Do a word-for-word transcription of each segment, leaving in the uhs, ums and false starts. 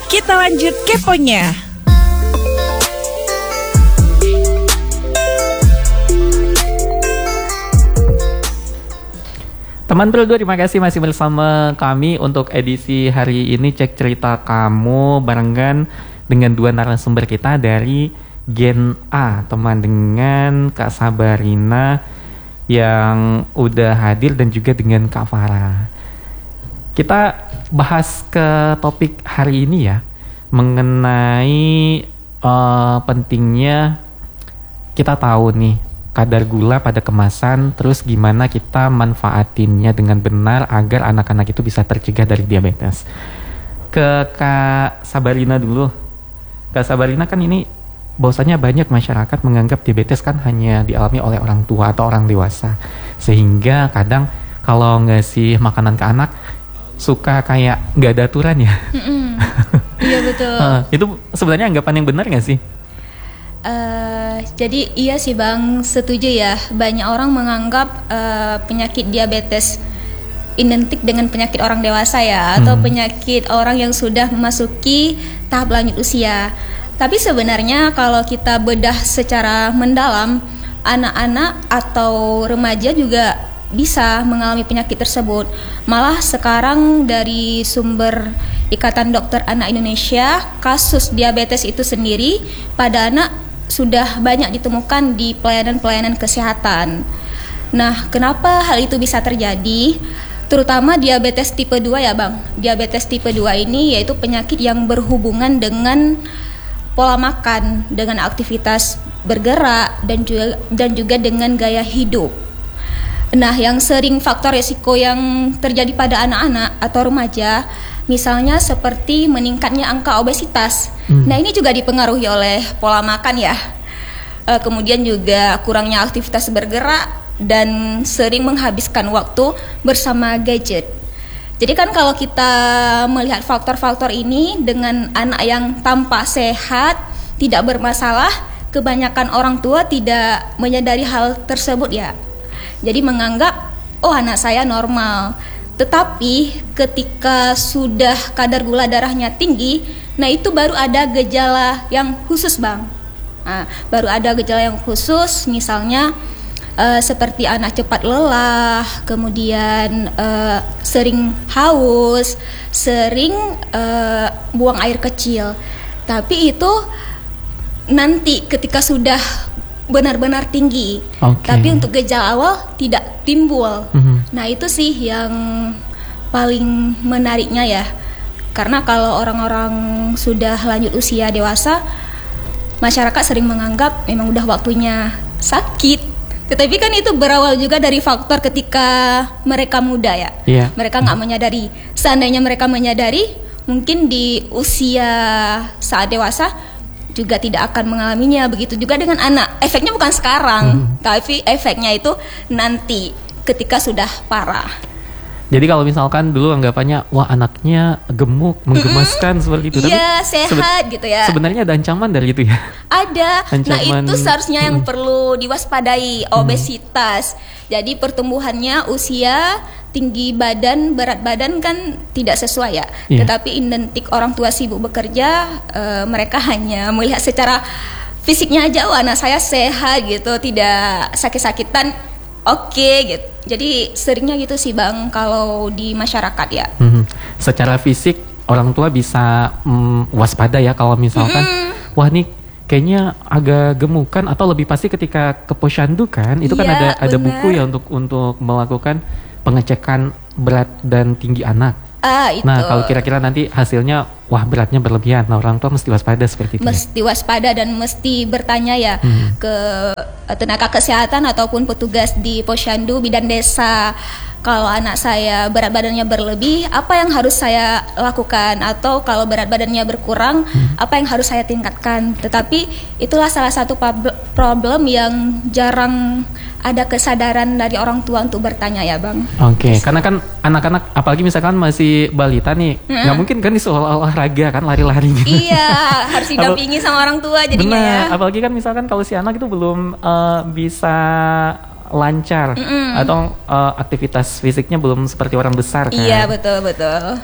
Kita lanjut keponya. Teman berdua, terima kasih masih bersama kami untuk edisi hari ini Cek Cerita Kamu barengan dengan dua narasumber kita dari Gen A, teman dengan Kak Sabarina yang udah hadir dan juga dengan Kak Farah. Kita bahas ke topik hari ini ya, mengenai uh, pentingnya kita tahu nih kadar gula pada kemasan, terus gimana kita manfaatinnya dengan benar agar anak-anak itu bisa tercegah dari diabetes. Ke Kak Sabarina dulu. Kak Sabarina, kan ini bahwasanya banyak masyarakat menganggap diabetes kan hanya dialami oleh orang tua atau orang dewasa, sehingga kadang kalau ngasih makanan ke anak suka kayak nggak ada aturan ya. Iya betul. uh, itu sebenarnya anggapan yang benar nggak sih? Uh, jadi iya sih Bang, setuju ya. Banyak orang menganggap uh, penyakit diabetes identik dengan penyakit orang dewasa ya, hmm. atau penyakit orang yang sudah memasuki tahap lanjut usia. Tapi sebenarnya kalau kita bedah secara mendalam, anak-anak atau remaja juga bisa mengalami penyakit tersebut. Malah sekarang dari sumber Ikatan Dokter Anak Indonesia, kasus diabetes itu sendiri pada anak sudah banyak ditemukan di pelayanan-pelayanan kesehatan. Nah, kenapa hal itu bisa terjadi? Terutama diabetes tipe dua ya Bang. Diabetes tipe dua ini yaitu penyakit yang berhubungan dengan pola makan, dengan aktivitas bergerak, dan juga, dan juga dengan gaya hidup. Nah, yang sering faktor resiko yang terjadi pada anak-anak atau remaja, misalnya seperti meningkatnya angka obesitas. Hmm. Nah, ini juga dipengaruhi oleh pola makan ya. E, kemudian juga kurangnya aktivitas bergerak dan sering menghabiskan waktu bersama gadget. Jadi kan kalau kita melihat faktor-faktor ini dengan anak yang tampak sehat, tidak bermasalah, kebanyakan orang tua tidak menyadari hal tersebut ya. Jadi menganggap, oh anak saya normal. Tetapi ketika sudah kadar gula darahnya tinggi, nah itu baru ada gejala yang khusus Bang. Nah, baru ada gejala yang khusus, misalnya uh, seperti anak cepat lelah, kemudian uh, sering haus, sering uh, buang air kecil. Tapi itu nanti ketika sudah benar-benar tinggi, okay. Tapi untuk gejala awal tidak timbul. Mm-hmm. Nah itu sih yang paling menariknya ya, karena kalau orang-orang sudah lanjut usia dewasa, masyarakat sering menganggap memang udah waktunya sakit. Tetapi kan itu berawal juga dari faktor ketika mereka muda ya, yeah. Mereka nggak menyadari. Seandainya mereka menyadari, mungkin di usia saat dewasa juga tidak akan mengalaminya. Begitu juga dengan anak. Efeknya bukan sekarang, hmm. tapi efeknya itu nanti ketika sudah parah. Jadi kalau misalkan dulu anggapannya, wah anaknya gemuk, menggemaskan, mm-hmm. seperti itu. Iya, sehat sebe- gitu ya. Sebenarnya ada ancaman dari itu ya? Ada. Ancaman, nah itu seharusnya mm-hmm. yang perlu diwaspadai, obesitas. Mm-hmm. Jadi pertumbuhannya, usia, tinggi badan, berat badan kan tidak sesuai ya. Yeah. Tetapi identik orang tua sibuk bekerja, uh, mereka hanya melihat secara fisiknya aja, wah anak saya sehat gitu, tidak sakit-sakitan, oke okay, gitu. Jadi seringnya gitu sih Bang kalau di masyarakat ya. Hmm. Secara fisik orang tua bisa mm, waspada ya kalau misalkan, hmm. wah nih kayaknya agak gemukan, atau lebih pasti ketika ke posyandu kan, itu kan ya, ada ada buku ya untuk untuk melakukan pengecekan berat dan tinggi anak. Ah, itu. Nah, kalau kira-kira nanti hasilnya wah beratnya berlebihan, nah orang tua mesti waspada seperti itu. Mesti ya? waspada dan mesti bertanya ya hmm. ke tenaga kesehatan ataupun petugas di posyandu bidan desa. Kalau anak saya berat badannya berlebih, apa yang harus saya lakukan? Atau kalau berat badannya berkurang, hmm. apa yang harus saya tingkatkan? Tetapi itulah salah satu problem yang jarang ada kesadaran dari orang tua untuk bertanya ya Bang. Oke, okay. Karena kan anak-anak, apalagi misalkan masih balita nih, nggak hmm. mungkin kan disuruh olahraga kan, lari-lari gitu. Iya, harus didampingi sama orang tua jadinya. Benar, ya. Apalagi kan misalkan kalau si anak itu belum uh, bisa lancar, Mm-mm. atau uh, aktivitas fisiknya belum seperti orang besar kan. Iya, betul-betul.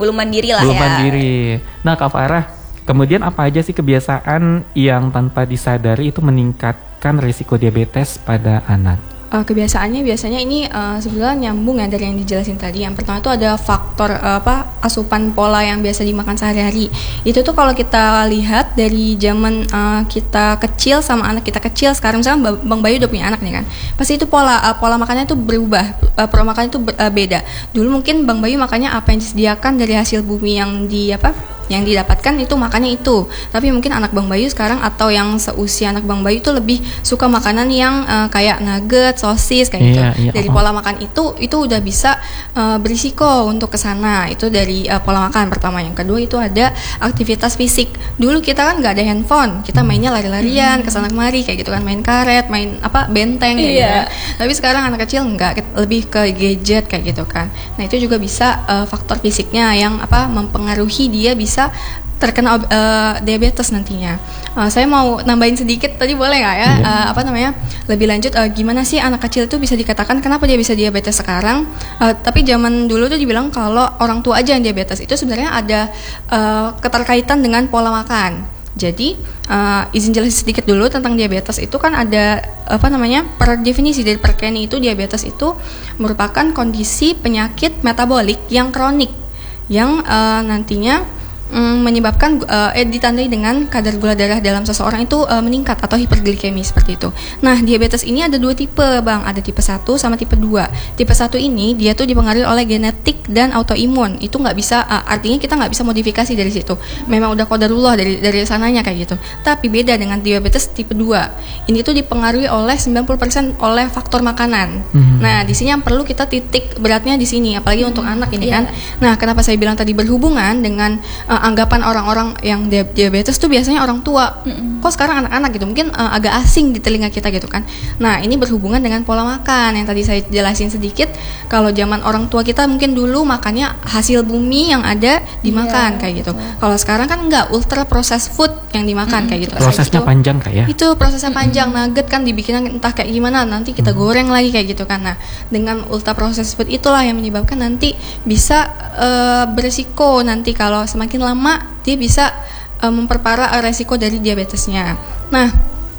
belum mandiri lah belum ya. mandiri. Nah Kak Farah, kemudian apa aja sih kebiasaan yang tanpa disadari itu meningkatkan risiko diabetes pada anak? Uh, kebiasaannya biasanya ini uh, sebenarnya nyambung ya dari yang dijelasin tadi. Yang pertama itu ada faktor uh, apa asupan pola yang biasa dimakan sehari-hari. Itu tuh kalau kita lihat dari zaman uh, kita kecil sama anak kita kecil, sekarang misalnya Bang Bayu udah punya anak nih kan, pasti itu pola uh, pola makannya itu berubah, uh, pola makannya itu ber, uh, beda. Dulu mungkin Bang Bayu makannya apa yang disediakan dari hasil bumi yang di apa yang didapatkan itu makannya itu. Tapi mungkin anak Bang Bayu sekarang atau yang seusia anak Bang Bayu itu lebih suka makanan yang uh, kayak nugget, sosis kayak gitu. Iya, iya, Dari oh. pola makan itu itu udah bisa uh, berisiko untuk kesana. Itu dari uh, pola makan pertama. Yang kedua itu ada aktivitas fisik. Dulu kita kan nggak ada handphone, kita mainnya lari-larian kesana kemari kayak gitu kan, main karet, main apa benteng kayak Iya. gitu kan. Tapi sekarang anak kecil nggak, lebih ke gadget kayak gitu kan. Nah itu juga bisa uh, faktor fisiknya yang apa mempengaruhi dia bisa terkena uh, diabetes nantinya. Uh, saya mau nambahin sedikit tadi boleh nggak ya? Iya. Uh, apa namanya? Lebih lanjut uh, gimana sih anak kecil itu bisa dikatakan kenapa dia bisa diabetes sekarang? Uh, tapi zaman dulu tuh dibilang kalau orang tua aja yang diabetes. Itu sebenarnya ada uh, keterkaitan dengan pola makan. Jadi uh, izin jelasin sedikit dulu tentang diabetes. Itu kan ada apa namanya, per definisi dari Perkeni itu diabetes itu merupakan kondisi penyakit metabolik yang kronik yang uh, nantinya mm, menyebabkan uh, eh, ditandai dengan kadar gula darah dalam seseorang itu uh, meningkat atau hiperglikemi seperti itu. Nah, diabetes ini ada dua tipe, Bang. Ada tipe satu sama tipe dua. Tipe satu ini dia tuh dipengaruhi oleh genetik dan autoimun. Itu nggak bisa uh, artinya kita nggak bisa modifikasi dari situ. Memang udah qadarullah dari dari sananya kayak gitu. Tapi beda dengan diabetes tipe dua. Ini tuh dipengaruhi oleh sembilan puluh persen oleh faktor makanan. Mm-hmm. Nah, di sini yang perlu kita titik beratnya di sini, apalagi mm-hmm. untuk anak ini Yeah. kan. Nah, kenapa saya bilang tadi berhubungan dengan uh, anggapan orang-orang yang diabetes tuh biasanya orang tua. Mm-hmm. Kok sekarang anak-anak gitu, mungkin uh, agak asing di telinga kita gitu kan. Nah, ini berhubungan dengan pola makan yang tadi saya jelasin sedikit. Kalau zaman orang tua kita mungkin dulu makannya hasil bumi yang ada dimakan yeah, kayak gitu. Kalau sekarang kan enggak, ultra processed food yang dimakan mm-hmm. kayak gitu. Prosesnya itu, panjang kayak ya? Itu prosesnya mm-hmm. panjang, nugget kan dibikin entah kayak gimana, nanti kita mm-hmm. goreng lagi kayak gitu kan. Nah, dengan ultra processed food itulah yang menyebabkan nanti bisa uh, beresiko nanti kalau semakin lama dia bisa uh, memperparah uh, resiko dari diabetesnya. Nah,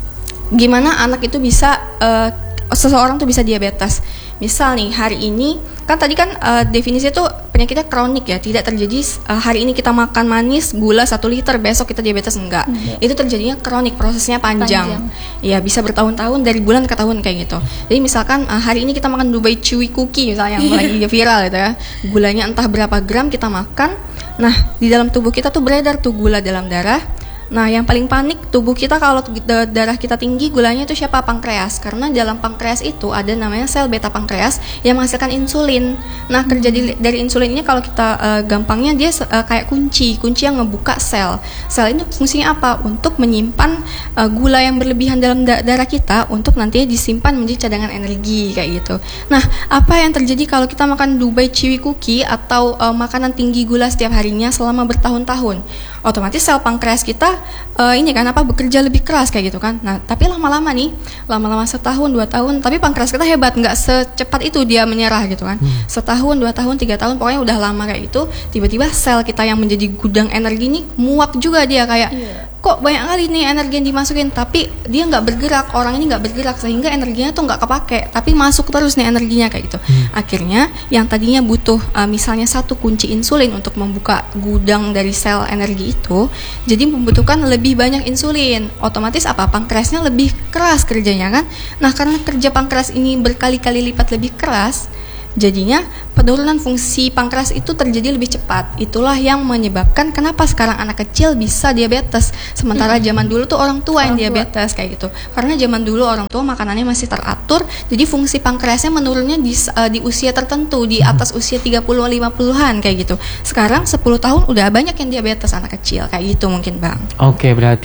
gimana anak itu bisa uh, seseorang tuh bisa diabetes? Misal nih hari ini kan tadi kan uh, definisinya tuh penyakitnya kronik ya, tidak terjadi uh, hari ini kita makan manis gula satu liter besok kita diabetes, enggak. Hmm. Itu terjadinya kronik, prosesnya panjang. panjang. Ya bisa bertahun-tahun dari bulan ke tahun kayak gitu. Jadi misalkan uh, hari ini kita makan Dubai Chewy Cookie misalnya yang lagi viral gitu ya, gulanya entah berapa gram kita makan. Nah di dalam tubuh kita tuh beredar tuh gula dalam darah. Nah, yang paling panik tubuh kita kalau darah kita tinggi, gulanya itu siapa? Pankreas. Karena dalam pankreas itu ada namanya sel beta pankreas yang menghasilkan insulin. Nah, kerja di, dari insulin ini kalau kita uh, gampangnya dia uh, kayak kunci, kunci yang ngebuka sel. Sel ini fungsinya apa? Untuk menyimpan uh, gula yang berlebihan dalam da- darah kita untuk nantinya disimpan menjadi cadangan energi kayak gitu. Nah, apa yang terjadi kalau kita makan Dubai Chewy Cookie atau uh, makanan tinggi gula setiap harinya selama bertahun-tahun? Otomatis sel pankreas kita uh, ini kan apa bekerja lebih keras kayak gitu kan. Nah tapi lama-lama nih, lama-lama setahun dua tahun, tapi pankreas kita hebat, nggak secepat itu dia menyerah gitu kan. hmm. Setahun dua tahun tiga tahun pokoknya udah lama kayak itu, tiba-tiba sel kita yang menjadi gudang energi ini muak juga dia kayak yeah. Kok banyak kali nih energi yang dimasukin, tapi dia nggak bergerak, orang ini nggak bergerak sehingga energinya tuh nggak kepake, tapi masuk terus nih energinya kayak gitu. hmm. Akhirnya yang tadinya butuh uh, misalnya satu kunci insulin untuk membuka gudang dari sel energi itu, jadi membutuhkan lebih banyak insulin. Otomatis apa? Pankreasnya lebih keras kerjanya kan. Nah karena kerja pankreas ini berkali-kali lipat lebih keras, jadinya penurunan fungsi pankreas itu terjadi lebih cepat. Itulah yang menyebabkan kenapa sekarang anak kecil bisa diabetes, sementara hmm. zaman dulu tuh orang tua orang yang diabetes tua. Kayak gitu. Karena zaman dulu orang tua makanannya masih teratur, jadi fungsi pankreasnya menurunnya di, uh, di usia tertentu, di atas usia tiga puluh lima puluhan kayak gitu. Sekarang sepuluh tahun udah banyak yang diabetes anak kecil kayak gitu mungkin, Bang. Oke, berarti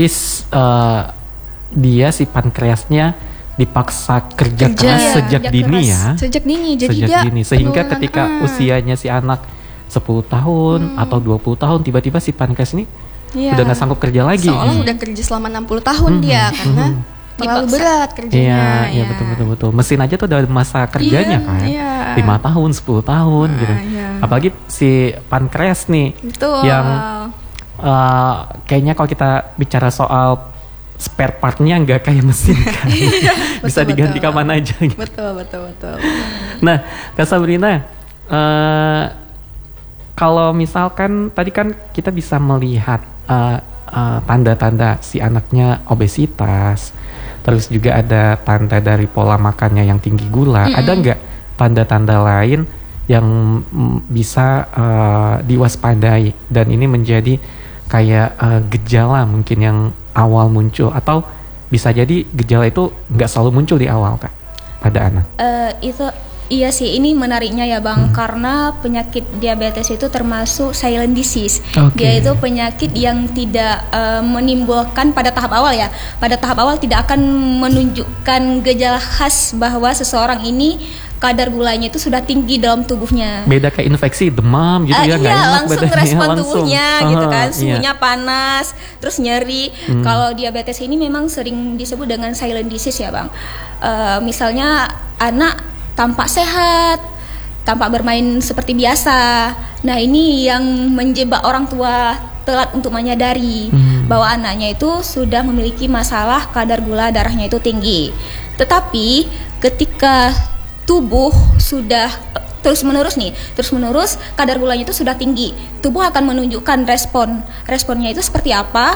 uh, dia si pankreasnya dipaksa kerja, kerja keras sejak kerja dini keras. ya. Sejak dini. Jadi sejak dia dini sehingga ketika ah. usianya si anak sepuluh tahun hmm. atau dua puluh tahun tiba-tiba si pankreas ini ya. udah nggak sanggup kerja lagi. Seolah hmm. udah kerja selama enam puluh tahun hmm. dia karena hmm. terlalu berat kerjanya. Iya, ya. iya betul betul betul. Mesin aja tuh udah masa kerjanya iya, kan. Iya. lima tahun, sepuluh tahun nah, gitu. Iya. Apalagi si pankreas nih, Betul. yang uh, kayaknya kalau kita bicara soal spare partnya nggak kayak mesin kan, bisa Betul, diganti betul. kapan aja. Gitu. Betul, betul, betul. Nah, Kak Sabrina, uh, kalau misalkan tadi kan kita bisa melihat uh, uh, tanda-tanda si anaknya obesitas, terus juga ada tanda dari pola makannya yang tinggi gula. Mm-mm. Ada nggak tanda-tanda lain yang mm, bisa uh, diwaspadai dan ini menjadi kayak uh, gejala mungkin yang awal muncul, atau bisa jadi gejala itu nggak selalu muncul di awal Kak pada anak? Uh, itu iya sih, ini menariknya ya Bang, hmm. karena penyakit diabetes itu termasuk silent disease. Okay. Dia itu penyakit yang tidak uh, menimbulkan pada tahap awal ya. Pada tahap awal tidak akan menunjukkan gejala khas bahwa seseorang ini kadar gulanya itu sudah tinggi dalam tubuhnya. Beda kayak infeksi, demam gitu uh, ya, nggak iya, enak langsung badannya, respon langsung. tubuhnya uh, gitu kan, suhunya iya. panas, terus nyeri. Hmm. Kalau diabetes ini memang sering disebut dengan silent disease ya Bang. Uh, misalnya anak tampak sehat, tampak bermain seperti biasa. Nah ini yang menjebak orang tua telat untuk menyadari hmm. bahwa anaknya itu sudah memiliki masalah kadar gula darahnya itu tinggi. Tetapi ketika tubuh sudah terus menerus nih, terus menerus kadar gulanya itu sudah tinggi, tubuh akan menunjukkan respon. Responnya itu seperti apa?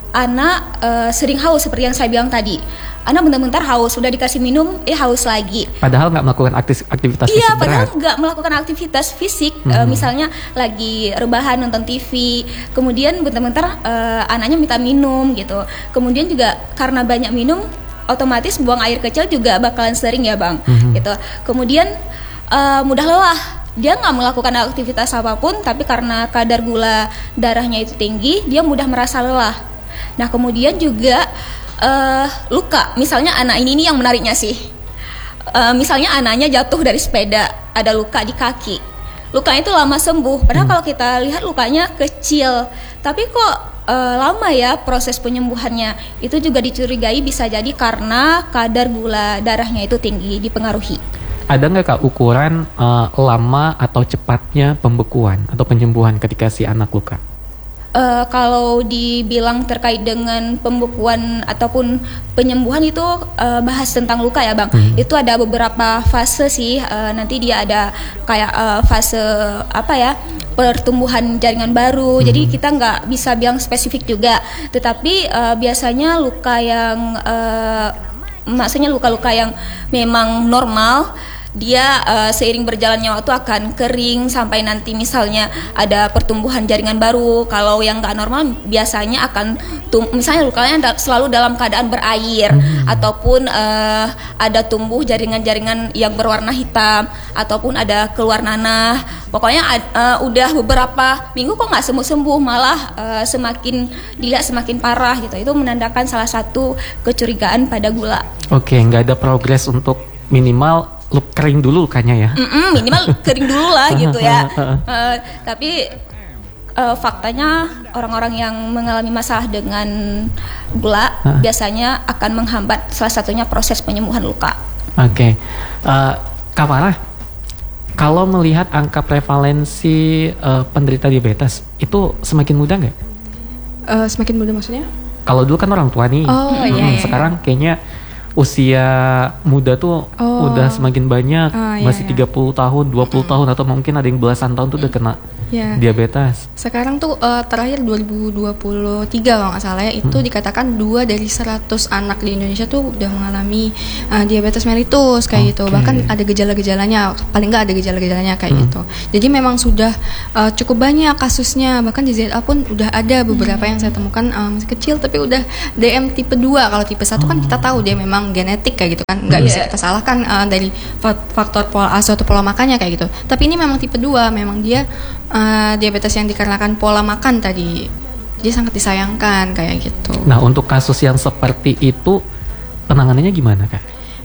Anak uh, sering haus seperti yang saya bilang tadi. Anak bentar-bentar haus, sudah dikasih minum, eh haus lagi. Padahal nggak melakukan aktif, aktivitas iya, fisik berat. Iya, padahal nggak melakukan aktivitas fisik. Mm-hmm. Uh, misalnya lagi rebahan nonton T V, kemudian bentar-bentar uh, anaknya minta minum gitu. Kemudian juga karena banyak minum, otomatis buang air kecil juga bakalan sering ya Bang. Mm-hmm. Gitu. Kemudian uh, mudah lelah. Dia nggak melakukan aktivitas apapun, tapi karena kadar gula darahnya itu tinggi, dia mudah merasa lelah. Nah kemudian juga uh, luka, misalnya anak ini nih yang menariknya sih, uh, misalnya anaknya jatuh dari sepeda, ada luka di kaki, lukanya itu lama sembuh, padahal hmm. kalau kita lihat lukanya kecil, tapi kok uh, lama ya proses penyembuhannya. Itu juga dicurigai bisa jadi karena kadar gula darahnya itu tinggi, dipengaruhi. Ada nggak Kak ukuran uh, lama atau cepatnya pembekuan atau penyembuhan ketika si anak luka? Uh, kalau dibilang terkait dengan pembekuan ataupun penyembuhan itu uh, bahas tentang luka ya Bang. Hmm. Itu ada beberapa fase sih. Uh, nanti dia ada kayak uh, fase apa ya, pertumbuhan jaringan baru. Hmm. Jadi kita nggak bisa bilang spesifik juga. Tetapi uh, biasanya luka yang uh, maksudnya luka-luka yang memang normal, dia uh, seiring berjalannya waktu akan kering sampai nanti misalnya ada pertumbuhan jaringan baru. Kalau yang nggak normal biasanya akan tum- misalnya lukanya da- selalu dalam keadaan berair, hmm. ataupun uh, ada tumbuh jaringan-jaringan yang berwarna hitam, ataupun ada keluar nanah. Pokoknya uh, udah beberapa minggu kok nggak sembuh-sembuh, malah uh, semakin dilihat semakin parah gitu. Itu menandakan salah satu kecurigaan pada gula. Oke, nggak ada progres untuk minimal lu kering dulu lukanya ya. Mm-mm, minimal kering dulu lah gitu ya. uh, tapi uh, faktanya orang-orang yang mengalami masalah dengan gula huh? biasanya akan menghambat salah satunya proses penyembuhan luka. Oke, okay. uh, Kak Farah, kalau melihat angka prevalensi uh, penderita diabetes itu semakin muda nggak? Uh, semakin muda maksudnya? Kalau dulu kan orang tua nih, oh, hmm, iya, iya. sekarang kayaknya usia muda tuh oh. udah semakin banyak, oh, iya, masih iya. tiga puluh tahun, dua puluh mm. tahun, atau mungkin ada yang belasan tahun tuh udah kena yeah. diabetes. Sekarang tuh uh, terakhir dua ribu dua puluh tiga kalau nggak salah ya, itu hmm. dikatakan dua dari seratus anak di Indonesia tuh udah mengalami uh, diabetes mellitus kayak okay. gitu. Bahkan ada gejala-gejalanya, paling nggak ada gejala-gejalanya kayak hmm. gitu. Jadi memang sudah uh, cukup banyak kasusnya. Bahkan di Z A pun udah ada beberapa hmm. yang saya temukan uh, masih kecil tapi udah D M tipe dua. Kalau tipe satu hmm. kan kita tahu dia memang genetik kayak gitu kan, nggak yeah. bisa kita salahkan uh, dari faktor pola asuh atau pola makannya kayak gitu. Tapi ini memang tipe dua, memang dia uh, diabetes yang dikarenakan pola makan tadi. Jadi sangat disayangkan kayak gitu. Nah, untuk kasus yang seperti itu penanganannya gimana Kak?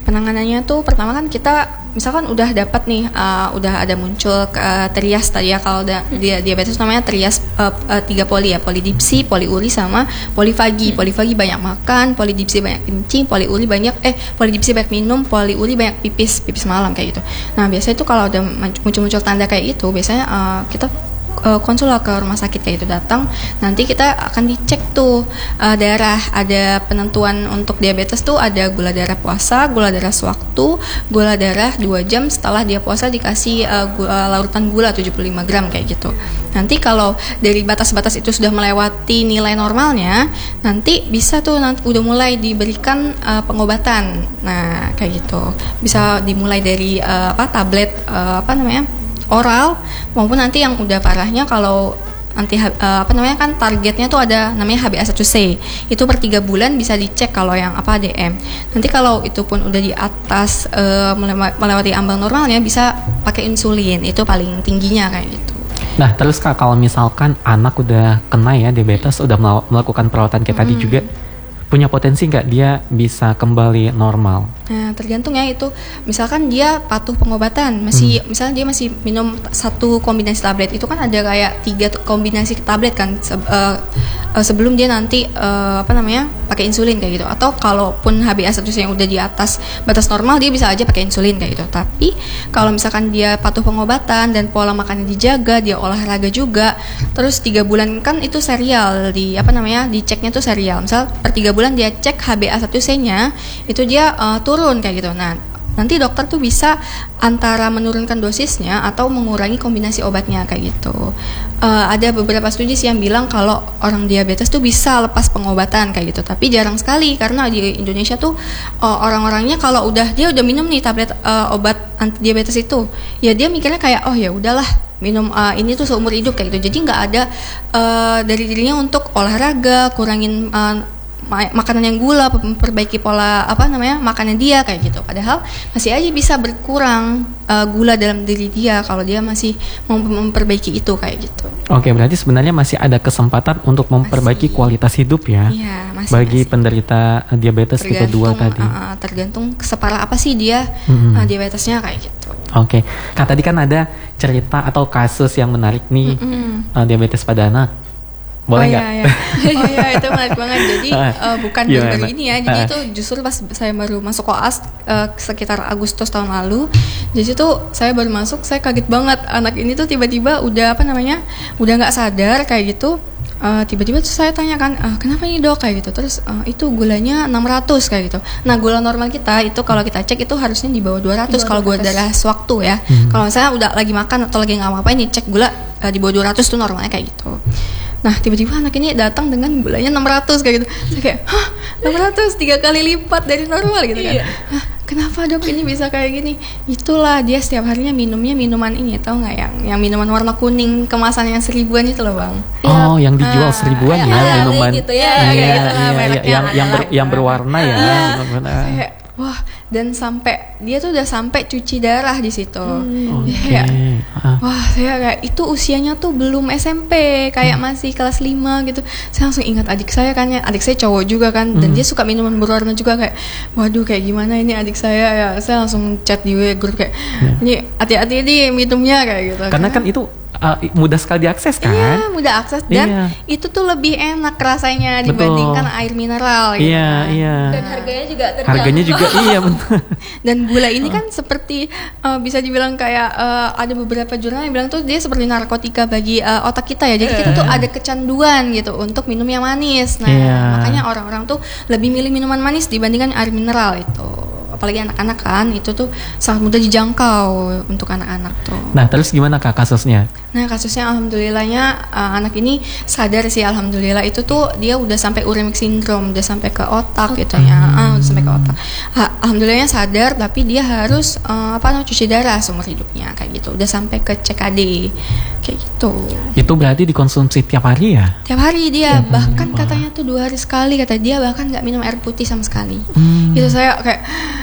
penanganannya tuh pertama kan kita misalkan udah dapat nih, uh, udah ada muncul uh, trias tadi ya, kalau da- dia diabetes namanya trias uh, uh, tiga poli ya, polidipsi, poliuri sama polifagi. Polifagi banyak makan, polidipsi banyak kencing, poliuri banyak eh polidipsi banyak minum, poliuri banyak pipis, pipis malam kayak gitu. Nah biasanya tuh kalau udah muncul-muncul tanda kayak itu, biasanya uh, kita konsul ke rumah sakit kayak itu, datang nanti kita akan dicek tuh uh, darah, ada penentuan untuk diabetes tuh ada gula darah puasa, gula darah sewaktu, gula darah dua jam setelah dia puasa dikasih uh, gula, larutan gula tujuh puluh lima gram kayak gitu. Nanti kalau dari batas-batas itu sudah melewati nilai normalnya, nanti bisa tuh nanti udah mulai diberikan uh, pengobatan. Nah kayak gitu bisa dimulai dari uh, apa tablet uh, apa namanya oral, maupun nanti yang udah parahnya kalau nanti uh, apa namanya kan targetnya tuh ada namanya H b A satu C, itu per tiga bulan bisa dicek kalau yang apa D M. Nanti kalau itu pun udah di atas uh, melewati ambang normalnya bisa pakai insulin, itu paling tingginya kayak gitu. Nah terus Kak, kalau misalkan anak udah kena ya diabetes, udah melakukan perawatan kayak hmm. tadi juga, punya potensi nggak dia bisa kembali normal? Nah tergantung ya itu, misalkan dia patuh pengobatan, masih hmm. misalnya dia masih minum satu kombinasi tablet, itu kan ada kayak tiga kombinasi tablet kan se- uh, uh, sebelum dia nanti uh, apa namanya pakai insulin kayak gitu. Atau kalaupun H b A satu C yang udah di atas batas normal, dia bisa aja pakai insulin kayak gitu. Tapi kalau misalkan dia patuh pengobatan dan pola makannya dijaga, dia olahraga juga, terus tiga bulan kan itu serial di apa namanya diceknya tuh serial. Misal per tiga bulan dia cek H b A satu C-nya itu dia uh, turun kayak gitu. Nah, nanti dokter tuh bisa antara menurunkan dosisnya atau mengurangi kombinasi obatnya kayak gitu. Uh, ada beberapa studi sih yang bilang kalau orang diabetes tuh bisa lepas pengobatan kayak gitu. Tapi jarang sekali karena di Indonesia tuh uh, orang-orangnya kalau udah dia udah minum nih tablet uh, obat anti diabetes itu, ya dia mikirnya kayak oh ya udahlah minum uh, ini tuh seumur hidup kayak gitu. Jadi nggak ada uh, dari dirinya untuk olahraga, kurangin uh, makanan yang gula, memperbaiki pola apa namanya makannya dia kayak gitu. Padahal masih aja bisa berkurang uh, gula dalam diri dia kalau dia masih mau memperbaiki itu kayak gitu. Oke, berarti sebenarnya masih ada kesempatan untuk memperbaiki masih. kualitas hidup ya, ya masih, bagi masih. penderita diabetes tipe dua tadi. Uh, tergantung separah apa sih dia mm-hmm. uh, diabetesnya kayak gitu. Oke, Kak tadi kan ada cerita atau kasus yang menarik nih mm-hmm. uh, diabetes pada anak. Boleh nggak? Oh iya, iya. oh iya itu menarik banget. Jadi uh, bukan baru ini ya. Jadi itu justru pas saya baru masuk koas uh, sekitar Agustus tahun lalu. Jadi tuh saya baru masuk, saya kaget banget anak ini tuh tiba-tiba udah apa namanya, udah nggak sadar kayak gitu. Uh, tiba-tiba tuh saya tanyakan uh, kenapa ini dok kayak gitu. Terus uh, itu gulanya enam ratus kayak gitu. Nah gula normal kita itu kalau kita cek itu harusnya di bawah dua ratus kalau gula darah sewaktu ya. Hmm. Kalau misalnya udah lagi makan atau lagi nggak ngapain nih cek gula uh, di bawah dua ratus tuh normalnya kayak gitu. Nah tiba-tiba anak ini datang dengan gulanya enam ratus kayak gitu. Saya kayak, hah enam ratus, tiga kali lipat dari normal gitu kan. Iya. Hah, kenapa dok ini bisa kayak gini? Itulah dia setiap harinya minumnya minuman ini, tahu nggak yang yang minuman warna kuning kemasan yang seribuan itu loh bang. Oh ya. Yang dijual ah, seribuan ya, ya minuman. Gitu ya, iya, gitu iya, lah, iya, yang yang, ber, yang berwarna ya. Iya. Saya, wah dan sampai dia tuh udah sampai cuci darah di situ. Hmm. Oke. Okay. Wah saya kayak itu usianya tuh belum S M P, kayak hmm. masih kelas lima gitu. Saya langsung ingat adik saya kan ya, adik saya cowok juga kan, dan hmm. dia suka minuman berwarna juga kayak, waduh kayak gimana ini adik saya ya. Saya langsung chat di grup kayak, yeah. ini hati-hati nih minumnya kayak gitu. Karena kan, kan itu Uh, mudah sekali diakses kan? Iya, mudah akses dan iya. itu tuh lebih enak rasanya dibandingkan Betul. air mineral gitu. Iya, kan. iya. Dan harganya juga terjangkau. Harganya juga iya betul. Dan gula ini kan seperti uh, bisa dibilang kayak uh, ada beberapa jurnal yang bilang tuh dia seperti narkotika bagi uh, otak kita ya. Jadi kita tuh ada kecanduan gitu untuk minum yang manis. Nah, yeah. makanya orang-orang tuh lebih milih minuman manis dibandingkan air mineral itu. Apalagi anak-anak kan itu tuh sangat mudah dijangkau untuk anak-anak tuh. Nah terus gimana kak kasusnya? Nah kasusnya alhamdulillahnya uh, anak ini sadar sih, alhamdulillah itu tuh dia udah sampai uremic syndrome, udah sampai ke otak gitu ya, ah, udah sampai ke otak. Ha, alhamdulillahnya sadar, tapi dia harus uh, apa namanya cuci darah seumur hidupnya kayak gitu. Udah sampai ke C K D kayak gitu. Itu berarti dikonsumsi tiap hari ya? Tiap hari dia, tiap bahkan hari. Katanya tuh dua hari sekali kata dia, bahkan nggak minum air putih sama sekali. Hmm. Itu saya kayak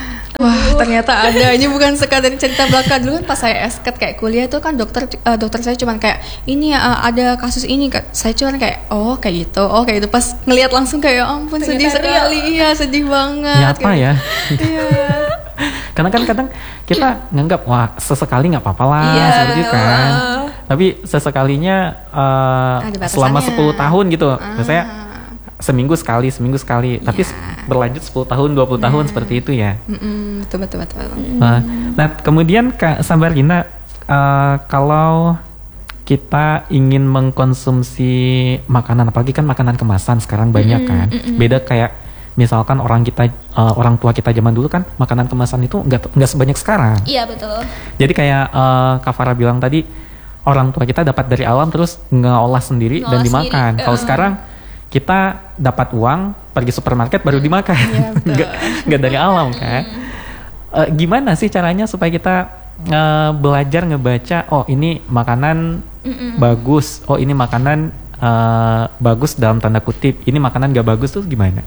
wah ternyata ada, ini bukan sekadar cerita belaka. Dulu kan pas saya esket kayak kuliah itu kan dokter uh, dokter saya cuman kayak ini uh, ada kasus ini, saya cuman kayak oh kayak gitu, oh kayak gitu. Pas ngelihat langsung kayak oh, ampun ternyata sedih real. Sekali, iya sedih banget. Nyata ya. Iya. Karena kan kadang kita nganggap wah sesekali nggak apa-apa lah Iya, seperti itu betul. kan. Tapi sesekalinya uh, Ada batasannya. selama sepuluh tahun gitu. Ah. Misalnya seminggu sekali, seminggu sekali. Tapi Ya. berlanjut sepuluh tahun, dua puluh tahun seperti itu ya. Mm-mm, betul betul betul. Nah, nah, kemudian Kak Sabarina, uh, kalau kita ingin mengkonsumsi makanan, apalagi kan makanan kemasan sekarang banyak kan, beda kayak misalkan orang kita, uh, orang tua kita zaman dulu kan makanan kemasan itu nggak nggak sebanyak sekarang. Iya betul. Jadi kayak uh, Kak Farah bilang tadi, orang tua kita dapat dari alam terus ngolah sendiri dan Ngolah dimakan. sendiri, Kalau uh. sekarang kita dapat uang pergi supermarket baru dimakan, Iya, betul. nggak nggak dari alam kan. Uh, gimana sih caranya supaya kita uh, belajar ngebaca, oh ini makanan bagus, oh ini makanan uh, bagus dalam tanda kutip, ini makanan gak bagus tuh gimana?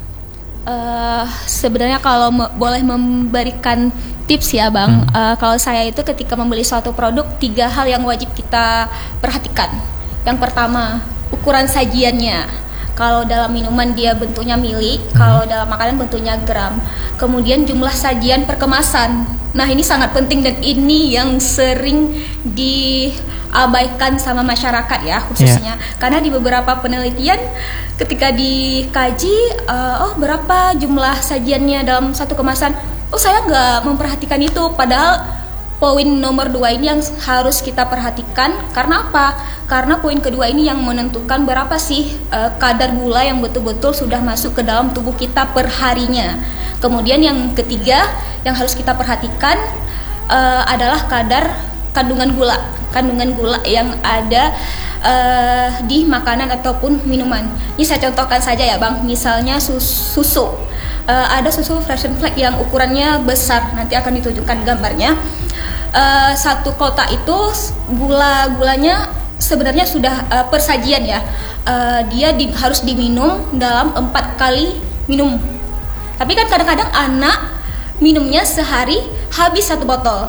Eh, sebenarnya kalau me- boleh memberikan tips ya bang, Hmm. eh, kalau saya itu ketika membeli suatu produk tiga hal yang wajib kita perhatikan. Yang pertama ukuran sajiannya. Kalau dalam minuman dia bentuknya mili, kalau dalam makanan bentuknya gram. Kemudian jumlah sajian per kemasan. Nah ini sangat penting dan ini yang sering diabaikan sama masyarakat ya khususnya. Karena di beberapa penelitian ketika dikaji, uh, oh berapa jumlah sajiannya dalam satu kemasan, oh saya nggak memperhatikan itu. Padahal poin nomor dua ini yang harus kita perhatikan. Karena apa? Karena poin kedua ini yang menentukan berapa sih uh, kadar gula yang betul-betul sudah masuk ke dalam tubuh kita per harinya. Kemudian yang ketiga yang harus kita perhatikan uh, adalah kadar kandungan gula, kandungan gula yang ada uh, di makanan ataupun minuman. Ini saya contohkan saja ya bang, misalnya sus- susu. Uh, ada susu Fresh and Flake yang ukurannya besar, nanti akan ditunjukkan gambarnya. Uh, satu kotak itu gula-gulanya sebenarnya sudah uh, persajian ya, uh, dia di, harus diminum dalam empat kali minum. Tapi kan kadang-kadang anak minumnya sehari habis satu botol,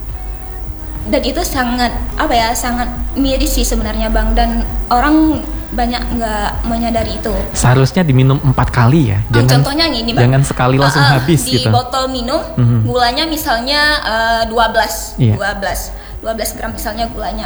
dan itu sangat apa ya, sangat miris sih sebenarnya bang, dan orang banyak nggak menyadari itu. Seharusnya diminum empat kali ya, Hmm, jangan contohnya yang ini bang, jangan sekali langsung Uh, uh, habis di gitu. botol minum Mhm. gulanya misalnya uh, dua belas Iya. dua belas gram misalnya gulanya.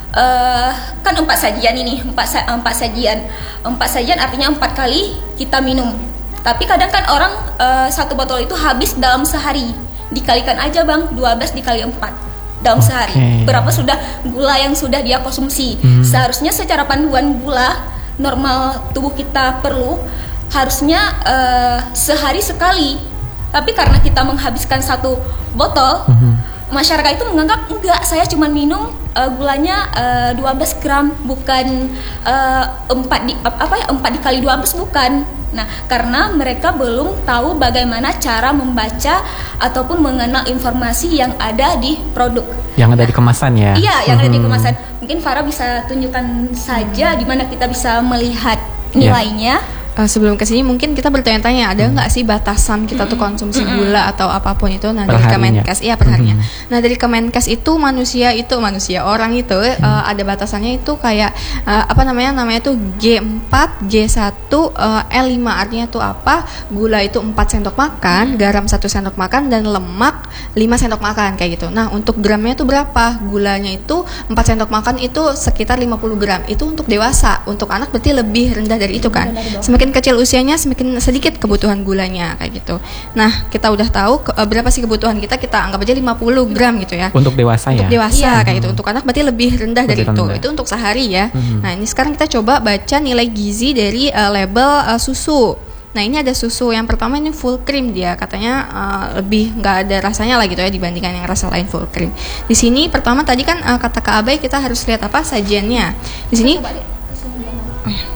Uh, kan empat sajian ini, empat sa- empat sajian, empat sajian artinya empat kali kita minum. Tapi kadang kan orang uh, satu botol itu habis dalam sehari. Dikalikan aja bang, dua belas dikali empat dalam Oke. sehari. Berapa sudah gula yang sudah dia konsumsi? Hmm. Seharusnya secara panduan gula normal tubuh kita perlu harusnya uh, sehari sekali. Tapi karena kita menghabiskan satu botol, Mhm. masyarakat itu menganggap enggak, saya cuma minum uh, gulanya uh, dua belas gram, bukan uh, empat di apa ya empat dikali dua belas, bukan. Nah, karena mereka belum tahu bagaimana cara membaca ataupun mengenal informasi yang ada di produk. Yang ada di kemasan ya. Iya, yang ada di Mhm. kemasan. Mungkin Farah bisa tunjukkan saja di mana kita bisa melihat Iya. nilainya. Uh, sebelum kesini mungkin kita bertanya-tanya ada nggak sih batasan kita tuh konsumsi gula atau apapun itu. Nah dari Perharinya. Kemenkes, iya perharinya. Mhm. Nah dari Kemenkes itu manusia itu manusia orang itu uh, ada batasannya itu kayak uh, apa namanya namanya tuh G empat, G satu, uh, L lima, artinya tuh apa? Gula itu empat sendok makan, garam satu sendok makan, dan lemak lima sendok makan kayak gitu. Nah untuk gramnya itu berapa? Gulanya itu empat sendok makan itu sekitar lima puluh gram. Itu untuk dewasa, untuk anak berarti lebih rendah dari itu kan. Semakin kecil usianya semakin sedikit kebutuhan gulanya kayak gitu. Nah kita udah tahu ke, uh, berapa sih kebutuhan kita, kita anggap aja lima puluh gram gitu ya. Untuk dewasa Untuk ya. dewasa Iya. kayak gitu. Untuk anak berarti lebih rendah dari Lebih itu. rendah. Itu untuk sehari ya. Mhm. Nah ini sekarang kita coba baca nilai gizi dari uh, label uh, susu. Nah ini ada susu yang pertama, ini full cream, dia katanya uh, lebih nggak ada rasanya lah gitu ya dibandingkan yang rasa lain full cream. Di sini pertama tadi kan uh, kata Kak Abai kita harus lihat apa sajiannya. Di sini Coba deh, kesini dia mau. oh ya.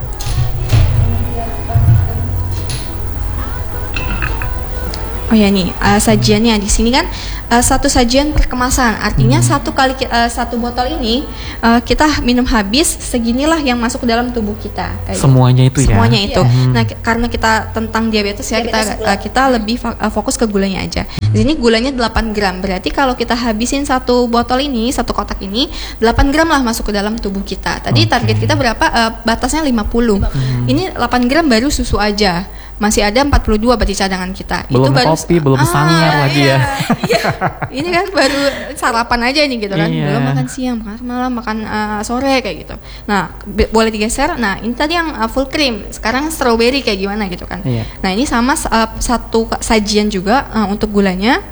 Oh ya nih uh, sajiannya di sini kan uh, satu sajian per kemasan, artinya Hmm. satu kali ki- uh, satu botol ini uh, kita minum habis seginilah yang masuk ke dalam tubuh kita. Kayak gitu. Semuanya itu ya. Semuanya itu. Iya. Nah k- karena kita tentang diabetes ya Diabetes kita gula. uh, kita lebih fa- uh, fokus ke gulanya aja. Di sini gulanya delapan gram, berarti kalau kita habisin satu botol ini, satu kotak ini, delapan gram lah masuk ke dalam tubuh kita. Tadi Oke. target kita berapa? Uh, batasnya lima puluh. Ini delapan gram baru susu aja. masih ada empat puluh dua berarti cadangan kita. Belum kopi, belum sangar lagi ya. Ini kan baru sarapan aja nih gitu kan. Iya. Belum makan siang, makan malam, makan uh, sore kayak gitu. Nah, be- boleh digeser. Nah, ini tadi yang uh, full cream. Sekarang strawberry kayak gimana gitu kan. Iya. Nah, ini sama uh, satu sajian juga uh, untuk gulanya.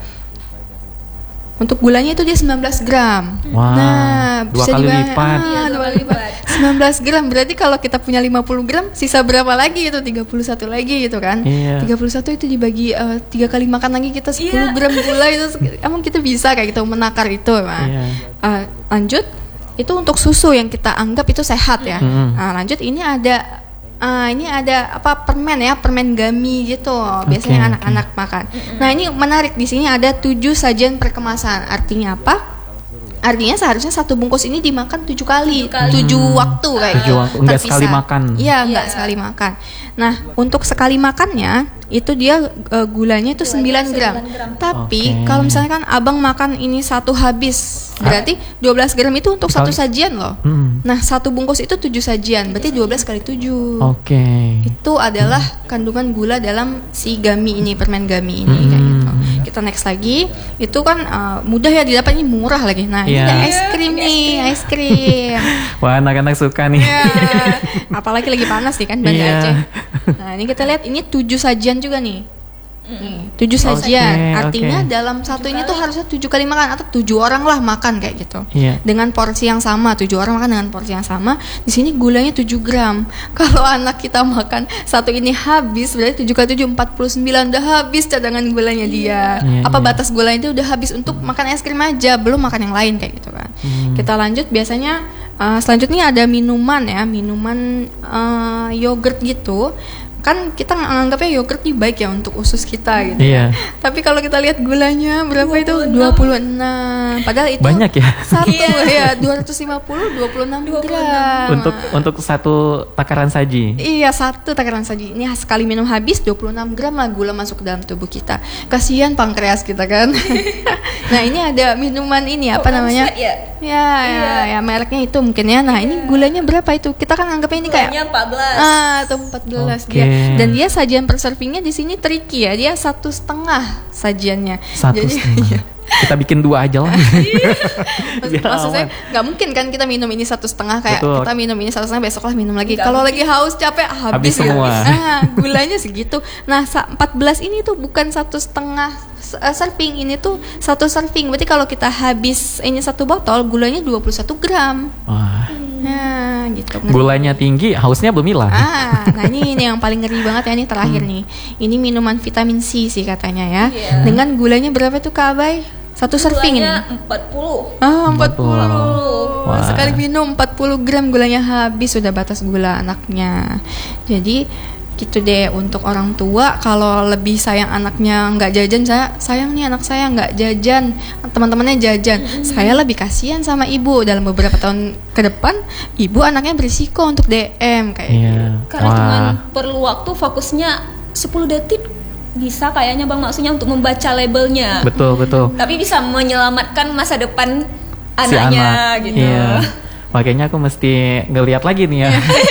Untuk gulanya itu dia sembilan belas gram. Wah, nah, dua bisa kali dibayang- lipat. Ah, Iya, dua kali lipat. sembilan belas gram berarti kalau kita punya lima puluh gram, sisa berapa lagi itu? tiga puluh satu lagi gitu kan. Iya. tiga puluh satu itu dibagi uh, tiga kali makan lagi kita sepuluh Iya. gram gula itu emang kita bisa kayak gitu menakar itu, Pak. Iya. Uh, lanjut itu untuk susu yang kita anggap itu sehat ya. Mm. Nah, lanjut ini ada ah ini ada apa permen ya, permen gummy gitu. Biasanya Oke, anak-anak makan. Nah, ini menarik di sini ada tujuh sajian per kemasan. Artinya apa? Artinya seharusnya satu bungkus ini dimakan tujuh kali, Tujuh kali. tujuh waktu kayak Tujuh gitu. waktu, nggak Terpisah. sekali makan. Iya, nggak Iya. sekali makan. Nah, untuk sekali makannya itu dia uh, gulanya itu sembilan gram. sembilan gram. Tapi Oke. kalau misalnya kan abang makan ini satu habis, berarti dua belas gram itu untuk satu Sekali. sajian loh. Hmm. Nah, satu bungkus itu tujuh sajian, berarti dua belas kali tujuh. Oke. Itu adalah kandungan gula dalam si gummy ini, permen gummy ini Hmm. kayak gitu. Kita next lagi, itu kan uh, mudah ya didapat, ini murah lagi. Nah, ini Iya. ada es krim nih, es krim. Wah, anak-anak suka nih. Ya, apalagi lagi panas nih kan Banda Iya. Aceh. Nah, ini kita lihat ini tujuh sajian juga nih. Nih, tujuh sajian. Oke, Artinya oke. dalam satu ini tuh harusnya tujuh kali makan atau tujuh orang lah makan kayak gitu. Iya. Dengan porsi yang sama, tujuh orang makan dengan porsi yang sama. Di sini gulanya tujuh gram. Kalau anak kita makan satu ini habis, berarti tujuh kali tujuh empat puluh sembilan udah habis cadangan gulanya dia. Iya, Apa iya. batas gulanya itu udah habis untuk makan es krim aja, belum makan yang lain kayak gitu kan. Hmm. Kita lanjut biasanya uh, selanjutnya ada minuman ya, minuman uh, yogurt gitu. Kan kita menganggapnya yogurt ini baik ya untuk usus kita gitu. Iya. Tapi kalau kita lihat gulanya berapa itu? dua puluh enam. Padahal itu Banyak ya. satu ya, dua ratus lima puluh, dua puluh enam gram. Untuk untuk satu takaran saji. Iya, satu takaran saja. Ini sekali minum habis dua puluh enam gram lah gula masuk ke dalam tubuh kita. Kasihan pankreas kita kan. Nah, ini ada minuman ini apa Oh, namanya? Amstel ya? Ya, ya, ya, mereknya itu mungkin ya. Nah, ini gulanya berapa itu? Kita kan anggapnya ini kayak Gulanya empat belas. Ah, atau empat belas Oke. dia. Dan dia sajian per servingnya di sini tricky ya. Dia satu setengah sajiannya. Satu Jadi, setengah. iya. Kita bikin dua aja lah. Maksud, Biar maksud saya aman. nggak mungkin kan kita minum ini satu setengah kayak Betul. kita minum ini satu setengah besok lah minum lagi. Nggak Kalau lagi haus capek habis, Habis gitu. semua. Ah, gulanya segitu. Nah, sa- empat belas ini tuh bukan satu setengah s- eh, serving, ini tuh satu serving. Berarti kalau kita habis ini satu botol gulanya dua puluh satu gram. Wah, Nah, gitu. gulanya tinggi, hausnya belum hilang. Ah, nah ini, ini yang paling ngeri banget ya, ini terakhir nih. Ini minuman vitamin C sih katanya ya. Iya. Dengan gulanya berapa tuh Kak Abai? Satu serving ini. Gulanya empat puluh. Ah, empat puluh. empat puluh. Wah. Sekali minum empat puluh gram gulanya habis, sudah batas gula anaknya. Jadi gitu deh, untuk orang tua kalau lebih sayang anaknya nggak jajan, saya sayang nih anak saya nggak jajan, teman-temannya jajan, saya lebih kasihan sama ibu. Dalam beberapa tahun ke depan ibu anaknya berisiko untuk D M kayak Iya. gitu. Karena Wah. cuma perlu waktu fokusnya sepuluh detik bisa kayaknya Bang maksudnya untuk membaca labelnya. Betul, betul. Tapi bisa menyelamatkan masa depan Si anaknya anak. gitu. Iya. Makanya aku mesti ngeliat lagi nih ya.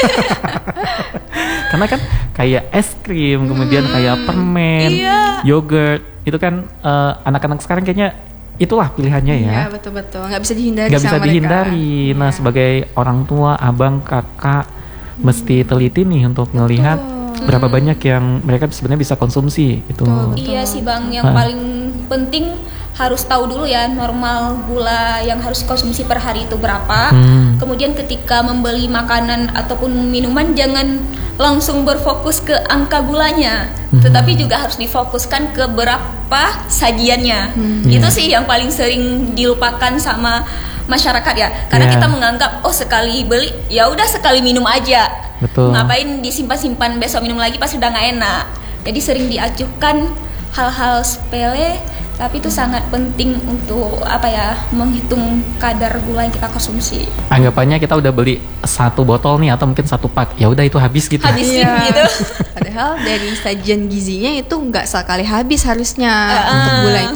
Karena kan kayak es krim, kemudian kayak permen, Iya. yogurt, itu kan eh, anak-anak sekarang kayaknya itulah pilihannya ya. Iya betul-betul, nggak bisa dihindari. Nggak bisa sama mereka. dihindari. Nah, Iya. sebagai orang tua, abang, kakak, mesti teliti nih untuk ngelihat berapa banyak yang mereka sebenarnya bisa konsumsi itu. Betul. Iya sih Bang, yang Ah. paling penting harus tahu dulu ya normal gula yang harus konsumsi per hari itu berapa. Hmm. Kemudian ketika membeli makanan ataupun minuman jangan langsung berfokus ke angka gulanya, Hmm. tetapi juga harus difokuskan ke berapa sajiannya. Itu Iya. sih yang paling sering dilupakan sama masyarakat ya. Karena Iya. kita menganggap oh sekali beli ya udah sekali minum aja. Betul. Ngapain disimpan-simpan besok minum lagi pas udah nggak enak. Jadi sering diajukan hal-hal sepele tapi itu sangat penting untuk apa ya menghitung kadar gula yang kita konsumsi. Anggapannya kita udah beli satu botol nih atau mungkin satu pak, ya udah itu habis gitu. Habisin Iya. gitu. Padahal dari sajian gizinya itu nggak sekali habis harusnya Uh-uh. untuk gula